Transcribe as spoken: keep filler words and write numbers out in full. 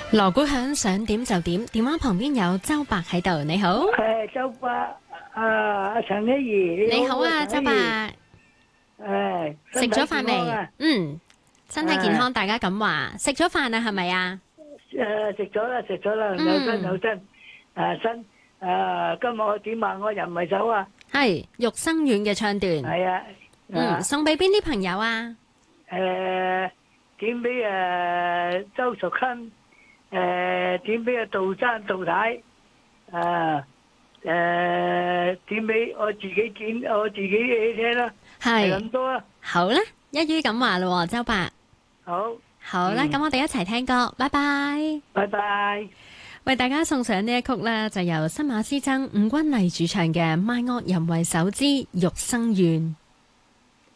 鑼鼓響，想點就點。電話旁邊有周伯喺度，你好。 誒，周伯，啊，阿陳希怡， 你好啊，周伯。 誒， 食咗飯未？嗯，身體健康，大家咁話。食咗飯啊，係咪啊？ 誒，食咗啦，食咗啦，有真有真。誒，新誒，今日我點話我人為手啊？ 係玉生苑嘅唱段。 係啊。 嗯，送俾邊啲朋友啊？ 誒，點俾誒周淑芬。誒，點俾阿杜生杜太，啊，誒，點俾我自己剪，我自己嘢聽啦，係咁多啦。 好啦，一於咁話咯，周伯。 好， 好啦，咁我哋一齊聽歌，拜拜， 拜拜。 為大家送上呢一曲呢，就由新馬師曾、吳君麗主唱嘅《賣惡人為首之玉生願》。